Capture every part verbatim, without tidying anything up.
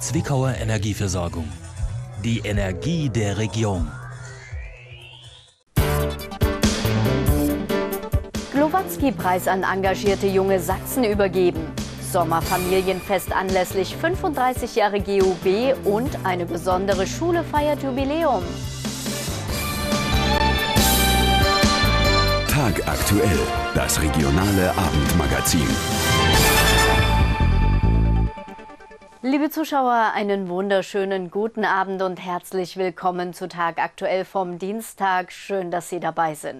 Zwickauer Energieversorgung. Die Energie der Region. Glowatzki-Preis an engagierte junge Sachsen übergeben. Sommerfamilienfest anlässlich fünfunddreißig Jahre G U B und eine besondere Schule feiert Jubiläum. Tagaktuell, das regionale Abendmagazin. Liebe Zuschauer, einen wunderschönen guten Abend und herzlich willkommen zu Tagaktuell vom Dienstag. Schön, dass Sie dabei sind.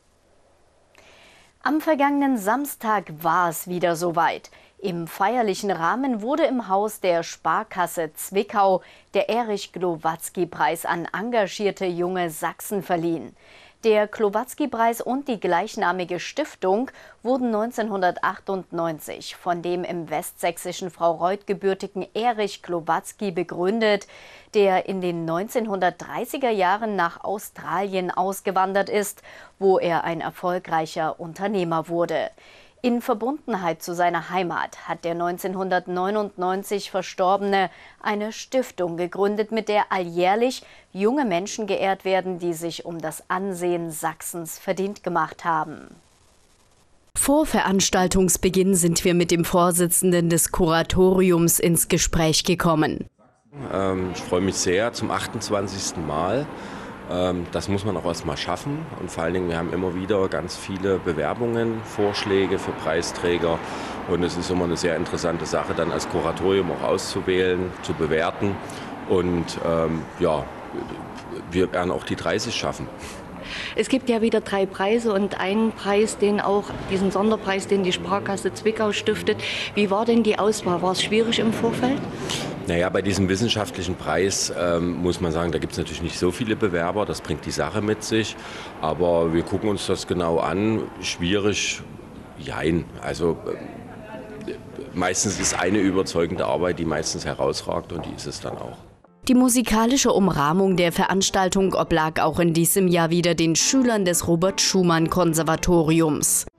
Am vergangenen Samstag war es wieder soweit. Im feierlichen Rahmen wurde im Haus der Sparkasse Zwickau der Erich-Glowatzki-Preis an engagierte junge Sachsen verliehen. Der Glowatzki-Preis und die gleichnamige Stiftung wurden neunzehnhundertachtundneunzig von dem im westsächsischen Fraureuth gebürtigen Erich Glowatzki begründet, der in den neunzehnhundertdreißiger Jahren nach Australien ausgewandert ist, wo er ein erfolgreicher Unternehmer wurde. In Verbundenheit zu seiner Heimat hat der neunzehnhundertneunundneunzig Verstorbene eine Stiftung gegründet, mit der alljährlich junge Menschen geehrt werden, die sich um das Ansehen Sachsens verdient gemacht haben. Vor Veranstaltungsbeginn sind wir mit dem Vorsitzenden des Kuratoriums ins Gespräch gekommen. Ähm, ich freue mich sehr zum achtundzwanzigsten Mal. Das muss man auch erstmal schaffen und vor allen Dingen, wir haben immer wieder ganz viele Bewerbungen, Vorschläge für Preisträger und es ist immer eine sehr interessante Sache, dann als Kuratorium auch auszuwählen, zu bewerten und ähm, ja, wir werden auch die dreißig schaffen. Es gibt ja wieder drei Preise und einen Preis, den auch, diesen Sonderpreis, den die Sparkasse Zwickau stiftet. Wie war denn die Auswahl? War es schwierig im Vorfeld? Naja, bei diesem wissenschaftlichen Preis ähm, muss man sagen, da gibt es natürlich nicht so viele Bewerber, das bringt die Sache mit sich. Aber wir gucken uns das genau an. Schwierig, jein. Also äh, meistens ist eine überzeugende Arbeit, die meistens herausragt und die ist es dann auch. Die musikalische Umrahmung der Veranstaltung oblag auch in diesem Jahr wieder den Schülern des Robert-Schumann-Konservatoriums.